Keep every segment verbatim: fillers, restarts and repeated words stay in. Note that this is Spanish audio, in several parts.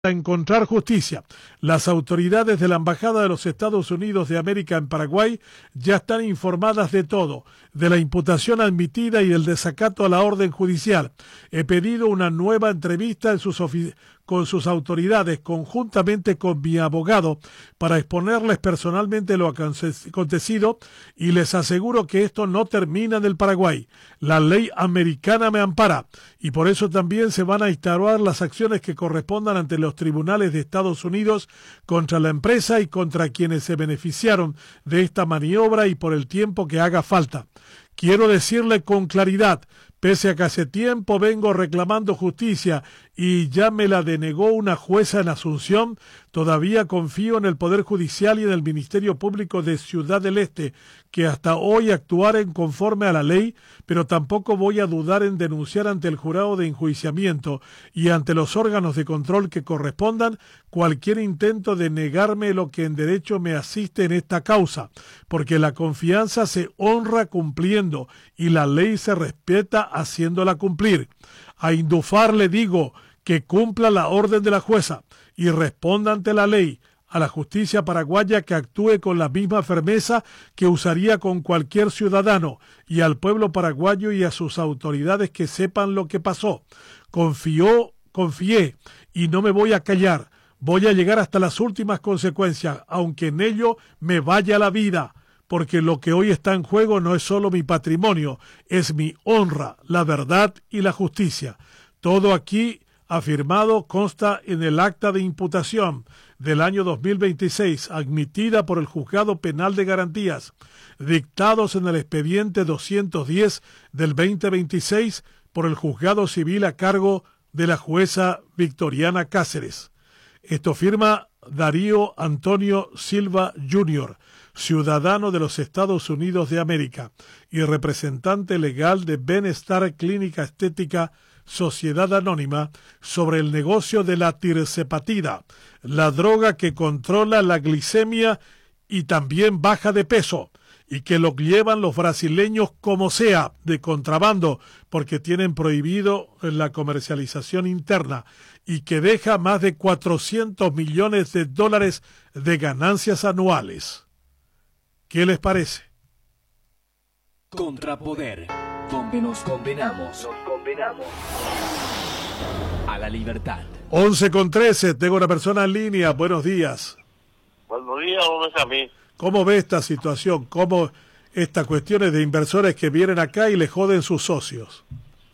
a encontrar justicia. Las autoridades de la Embajada de los Estados Unidos de América en Paraguay ya están informadas de todo, de la imputación admitida y del desacato a la orden judicial. He pedido una nueva entrevista en sus ofi- con sus autoridades, conjuntamente con mi abogado, para exponerles personalmente lo acontecido, y les aseguro que esto no termina en el Paraguay. La ley americana me ampara, y por eso también se van a instaurar las acciones que correspondan ante los tribunales de Estados Unidos contra la empresa y contra quienes se beneficiaron de esta maniobra y por el tiempo que haga falta. Quiero decirle con claridad, pese a que hace tiempo vengo reclamando justicia y ya me la denegó una jueza en Asunción, todavía confío en el Poder Judicial y en el Ministerio Público de Ciudad del Este, que hasta hoy actuaren conforme a la ley, pero tampoco voy a dudar en denunciar ante el jurado de enjuiciamiento y ante los órganos de control que correspondan cualquier intento de negarme lo que en derecho me asiste en esta causa, porque la confianza se honra cumpliendo y la ley se respeta haciéndola cumplir. A Indufar le digo que cumpla la orden de la jueza y responda ante la ley, a la justicia paraguaya que actúe con la misma firmeza que usaría con cualquier ciudadano, y al pueblo paraguayo y a sus autoridades que sepan lo que pasó. Confió, confié y no me voy a callar. Voy a llegar hasta las últimas consecuencias, aunque en ello me vaya la vida, porque lo que hoy está en juego no es solo mi patrimonio, es mi honra, la verdad y la justicia. Todo aquí afirmado consta en el acta de imputación del año dos mil veintiséis, admitida por el Juzgado Penal de Garantías, dictados en el expediente doscientos diez del veinte veintiséis por el Juzgado Civil a cargo de la jueza Victoriana Cáceres. Esto firma Darío Antonio Silva junior, ciudadano de los Estados Unidos de América y representante legal de Benestar Clínica Estética Sociedad Anónima, sobre el negocio de la tirzepatida, la droga que controla la glicemia y también baja de peso, y que lo llevan los brasileños como sea, de contrabando, porque tienen prohibido la comercialización interna, y que deja más de cuatrocientos millones de dólares de ganancias anuales. ¿Qué les parece? Contrapoder, donde nos condenamos, nos condenamos a la libertad. once con trece, tengo una persona en línea. Buenos días. Buenos días, hombre, a mí. ¿Cómo ve esta situación? ¿Cómo estas cuestiones de inversores que vienen acá y le joden sus socios?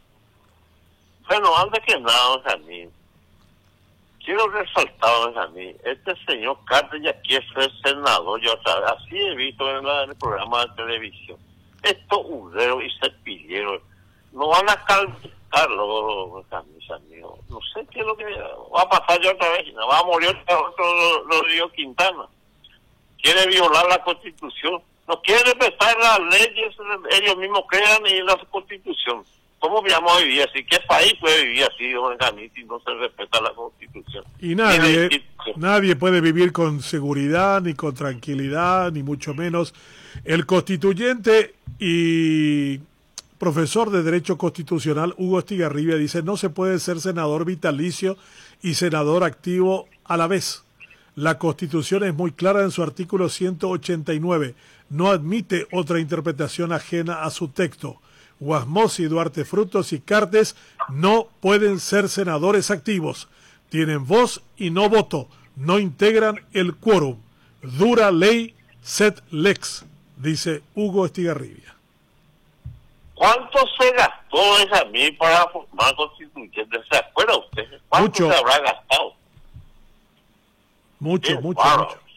Bueno, antes que nada, hombre, a mí, quiero resaltar, hombre, a mí, este señor Carter ya quiere ser senador, yo así he visto en, la, en el programa de televisión. Estos uderos y cepilleros no van a calmarlo, mis amigos. No sé qué es lo que va a pasar yo otra vez. Va a morir otro Rodrigo Quintana. Quiere violar la Constitución. No quiere respetar las leyes, ellos mismos crean y la Constitución. ¿Cómo vamos a vivir así? ¿Qué país puede vivir así, si no se respeta la Constitución? Y nadie, y nadie puede vivir con seguridad, ni con tranquilidad, ni mucho menos. El constituyente y profesor de Derecho Constitucional, Hugo Estigarribia, dice: no se puede ser senador vitalicio y senador activo a la vez. La Constitución es muy clara en su artículo ciento ochenta y nueve. No admite otra interpretación ajena a su texto. Guasmosi, Duarte Frutos y Cartes no pueden ser senadores activos. Tienen voz y no voto. No integran el quórum. Dura ley, sed lex, dice Hugo Estigarribia. ¿Cuánto se gastó esa mí para formar constituyente? ¿Se acuerda usted? ¿Cuánto Mucho. se habrá gastado? Mucho, Bien, mucho, bárbaro. mucho.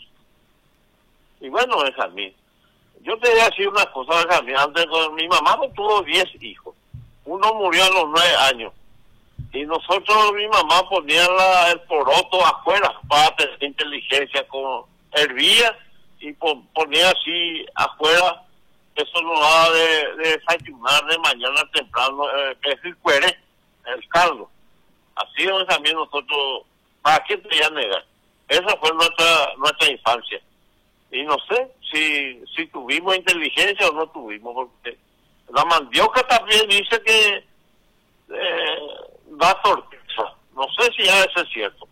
Y bueno, esa mí, yo te voy a decir una cosa, esa mí, antes con mi mamá pues, tuvo diez hijos. Uno murió a los nueve años. Y nosotros, mi mamá ponía la, el poroto afuera para tener inteligencia, como hervía y po, ponía así afuera. Eso nos daba de, de desayunar de mañana temprano, eh, que es el cuere, el caldo. Así es también nosotros, ¿para qué te voy a negar? Esa fue nuestra nuestra infancia. Y no sé si si tuvimos inteligencia o no tuvimos, porque la mandioca también dice que eh, da sorpresa. No sé si ya eso es cierto.